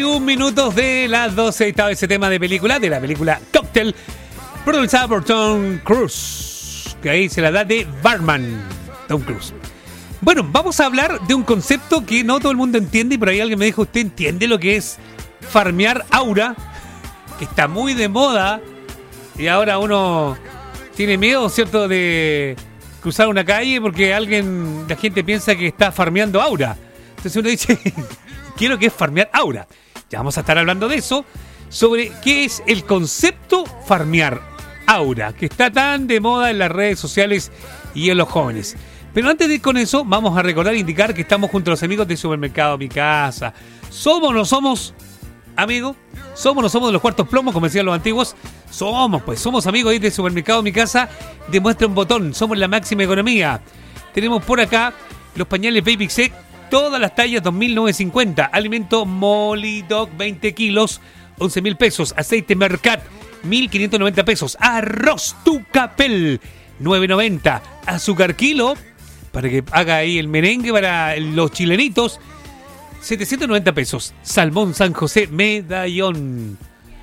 21 minutos de las 12. Estaba ese tema de película, de la película Cocktail, protagonizada por Tom Cruise, que ahí se la da de barman, Tom Cruise. Bueno, vamos a hablar de un concepto que no todo el mundo entiende, y por ahí alguien me dijo, ¿usted entiende lo que es farmear aura? Que está muy de moda, y ahora uno tiene miedo, ¿cierto?, de cruzar una calle porque la gente piensa que está farmeando aura. Entonces uno dice, ¿qué es lo que es farmear aura? Ya vamos a estar hablando de eso, sobre qué es el concepto farmear aura, que está tan de moda en las redes sociales y en los jóvenes. Pero antes de ir con eso, vamos a recordar e indicar que estamos junto a los amigos de Supermercado Mi Casa. ¿Somos o no somos, amigos? ¿Somos o no somos de los cuartos plomos, como decían los antiguos? Somos amigos ahí de Supermercado Mi Casa. Demuestra un botón, somos la máxima economía. Tenemos por acá los pañales Baby Sec, todas las tallas 2.950. Alimento Molly Dog 20 kilos, 11.000 pesos. Aceite Mercat, 1.590 pesos. Arroz Tucapel, 9.90. Azúcar kilo, para que haga ahí el merengue para los chilenitos, 790 pesos. Salmón San José Medallón,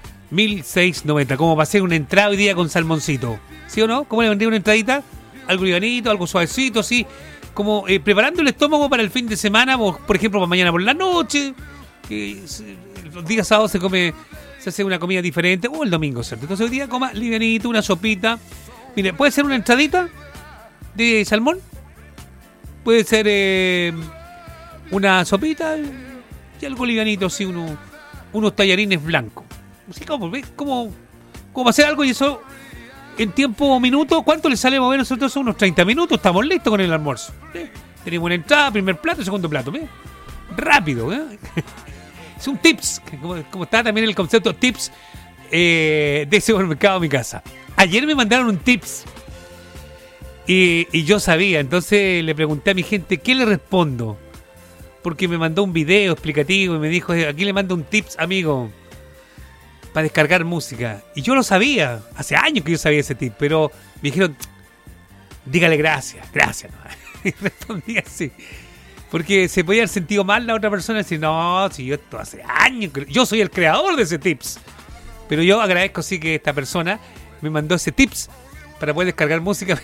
1.690. Como va a ser una entrada hoy día con salmoncito, ¿sí o no? ¿Cómo le vendría una entradita? Algo livianito, algo suavecito, así como preparando el estómago para el fin de semana, por ejemplo, para mañana por la noche. Los días sábados se hace una comida diferente, o el domingo, ¿cierto? Entonces hoy día coma livianito, una sopita. Mire, puede ser una entradita de salmón, puede ser una sopita y algo livianito, así unos tallarines blancos. Así como hacer algo, y eso en tiempo o minutos. ¿Cuánto le sale mover a nosotros? Unos 30 minutos, estamos listos con el almuerzo. Tenemos una entrada, primer plato, segundo plato. Rápido. Es un tips, como está también el concepto tips de Supermercado Mi Casa. Ayer me mandaron un tips y yo sabía, entonces le pregunté a mi gente, ¿qué le respondo? Porque me mandó un video explicativo y me dijo, aquí le mando un tips, amigo, para descargar música. Y yo lo sabía, hace años que yo sabía ese tip, pero me dijeron, dígale gracias. Y respondí así, porque se podía haber sentido mal la otra persona y decir, no, si yo esto hace años, yo soy el creador de ese tips. Pero yo agradezco sí que esta persona me mandó ese tips para poder descargar música.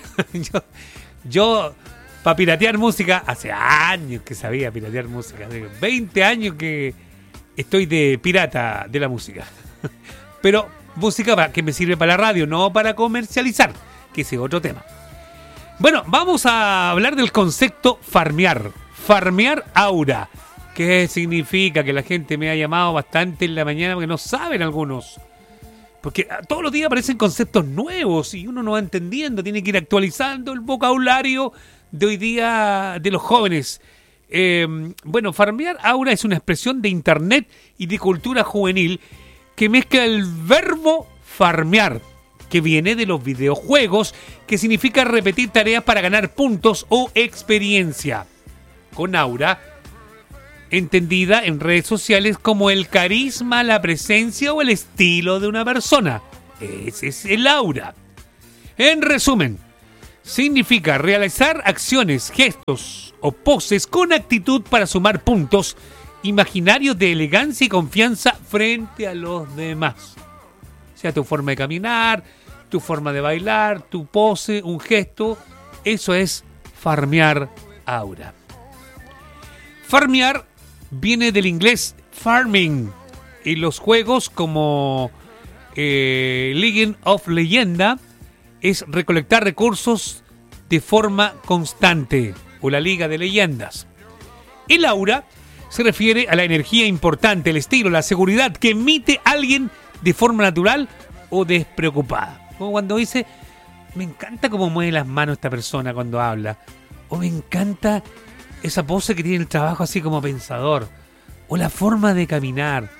yo para piratear música, hace años que sabía piratear música. 20 años que estoy de pirata de la música. Pero música que me sirve para la radio, no para comercializar, que ese es otro tema. Bueno, vamos a hablar del concepto farmear. Farmear aura. ¿Qué significa? Que la gente me ha llamado bastante en la mañana porque no saben algunos. Porque todos los días aparecen conceptos nuevos y uno no va entendiendo. Tiene que ir actualizando el vocabulario de hoy día de los jóvenes. Bueno, farmear aura es una expresión de internet y de cultura juvenil que mezcla el verbo farmear, que viene de los videojuegos, que significa repetir tareas para ganar puntos o experiencia, con aura entendida en redes sociales como el carisma, la presencia o el estilo de una persona. Ese es el aura. En resumen, significa realizar acciones, gestos o poses con actitud para sumar puntos imaginarios de elegancia y confianza frente a los demás. O sea, tu forma de caminar, tu forma de bailar, tu pose, un gesto, eso es farmear aura. Farmear viene del inglés farming, y los juegos como League of Legends es recolectar recursos de forma constante, o la Liga de Leyendas. El aura se refiere a la energía importante, el estilo, la seguridad que emite alguien de forma natural o despreocupada. Como cuando dice, me encanta cómo mueve las manos esta persona cuando habla, o me encanta esa pose que tiene el trabajo así como pensador, o la forma de caminar,